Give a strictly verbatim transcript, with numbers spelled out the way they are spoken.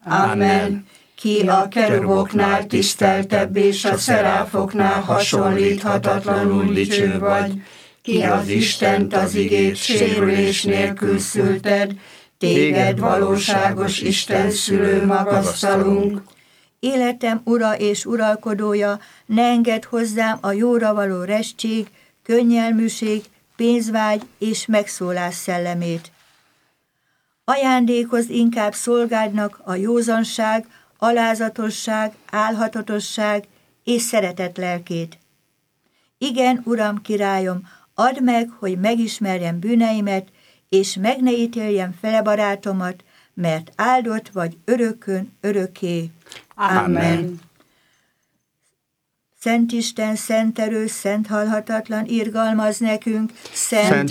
Amen. Ki a keruboknál tiszteltebb, és a szeráfoknál hasonlíthatatlanul dicső vagy, ki az Istent az igét sérülés nélkül szülted, téged valóságos Isten szülő magasztalunk. Életem ura és uralkodója, ne engedd hozzám a jóra való restség, könnyelműség, pénzvágy és megszólás szellemét. Ajándékozz inkább szolgádnak a józanság, alázatosság, álhatatosság és szeretet lelkét. Igen, Uram, királyom, add meg, hogy megismerjem bűneimet, és meg ne ítéljem fele barátomat, mert áldott vagy örökön örökké. Amen. Szent Isten, szent erő, szent halhatatlan, irgalmaz nekünk, szent